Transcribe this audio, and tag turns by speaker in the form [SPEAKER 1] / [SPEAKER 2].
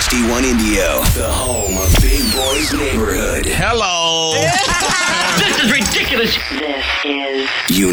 [SPEAKER 1] HD1 Indio, the home of Big Boy's Neighborhood.
[SPEAKER 2] Hello.
[SPEAKER 3] This is ridiculous.
[SPEAKER 4] This is